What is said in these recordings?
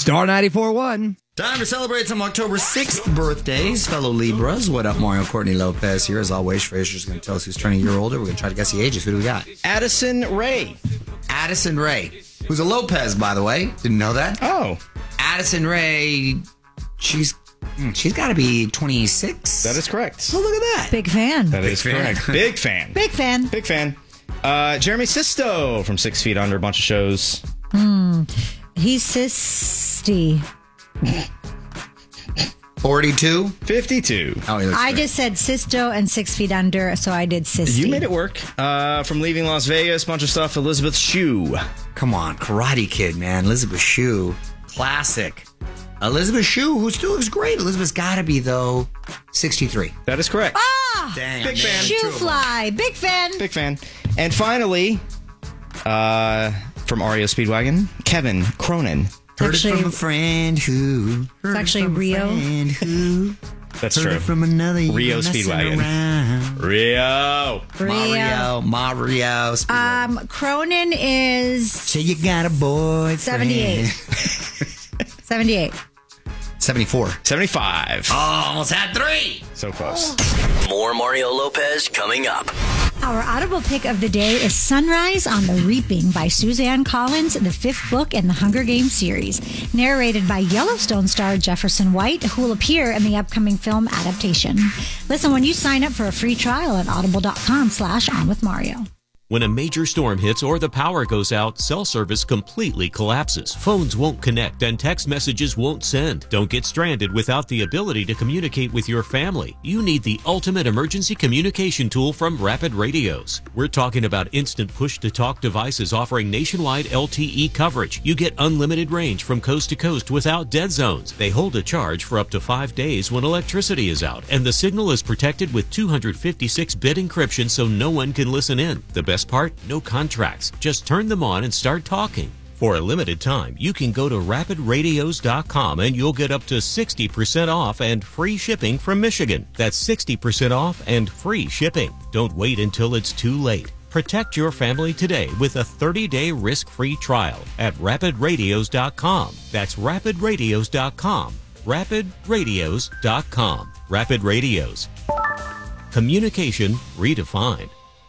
Star 94.1. Time to celebrate some October 6th birthdays, fellow Libras. What up, Mario? Courtney Lopez here. As always, Fraser's going to tell us who's turning a year older. We're going to try to guess the ages. Who do we got? Addison Rae. Addison Rae, who's a Lopez, by the way. Didn't know that? Oh. Addison Rae, she's got to be 26. That is correct. Oh, look at that. Big fan. That is correct. Big fan. Big fan. Big fan. Jeremy Sisto from 6 Feet Under, a bunch of shows. He's sisty. 42? 52. Oh, he looks I great. just said Sisto and 6 Feet Under, so I did sisty. You made it work. From Leaving Las Vegas, bunch of stuff. Elizabeth Shue. Come on, Karate Kid, man. Elizabeth Shue. Classic. Elizabeth Shue, who still looks great. Elizabeth's got to be, though, 63. That is correct. Dang, Big man. fan. Shoe fly. Big fan. Big fan. And finally, from REO Speedwagon, Kevin Cronin. Heard Actually- it from a friend who. It's actually Rio. That's Heard true. it from another. Rio Speedwagon. Rio. Mario Speedwagon. Cronin is So you got a boyfriend. 78. 78. 74. 75. Almost had 3. So close. More Mario Lopez coming up. Our audible pick of the day is Sunrise on the Reaping by Suzanne Collins, the 5th book in the Hunger Games series, narrated by Yellowstone star Jefferson White, who will appear in the upcoming film adaptation. Listen when you sign up for a free trial at audible.com/onwithmario. When a major storm hits or the power goes out, cell service completely collapses. Phones won't connect and text messages won't send. Don't get stranded without the ability to communicate with your family. You need the ultimate emergency communication tool from Rapid Radios. We're talking about instant push-to-talk devices offering nationwide LTE coverage. You get unlimited range from coast to coast without dead zones. They hold a charge for up to 5 days when electricity is out, and the signal is protected with 256-bit encryption so no one can listen in. The best part? No contracts. Just turn them on and start talking. For a limited time, you can go to rapidradios.com and you'll get up to 60% off and free shipping from Michigan. That's 60% off and free shipping. Don't wait until it's too late. Protect your family today with a 30-day risk-free trial at rapidradios.com. That's rapidradios.com. rapidradios.com. Rapid Radios. Communication redefined.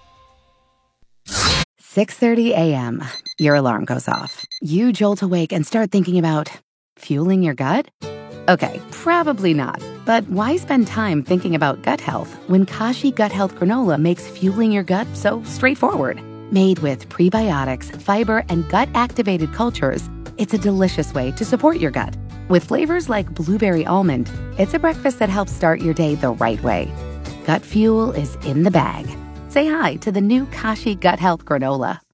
6:30 a.m. Your alarm goes off. You jolt awake and start thinking about fueling your gut? Okay, probably not. But why spend time thinking about gut health when Kashi Gut Health Granola makes fueling your gut so straightforward? Made with prebiotics, fiber, and gut-activated cultures, it's a delicious way to support your gut. With flavors like blueberry almond, it's a breakfast that helps start your day the right way. Gut fuel is in the bag. Say hi to the new Kashi Gut Health Granola.